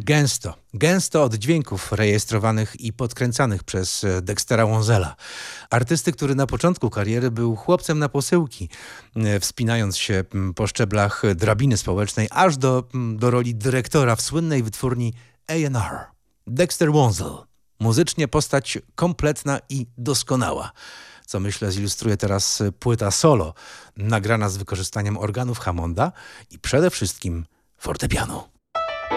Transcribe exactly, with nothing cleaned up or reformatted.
Gęsto, gęsto od dźwięków rejestrowanych i podkręcanych przez Dextera Wansella. Artysty, który na początku kariery był chłopcem na posyłki, wspinając się po szczeblach drabiny społecznej aż do, do roli dyrektora w słynnej wytwórni A and R. Dexter Wansell. Muzycznie postać kompletna i doskonała, co myślę zilustruje teraz płyta solo, nagrana z wykorzystaniem organów Hammonda i przede wszystkim fortepianu.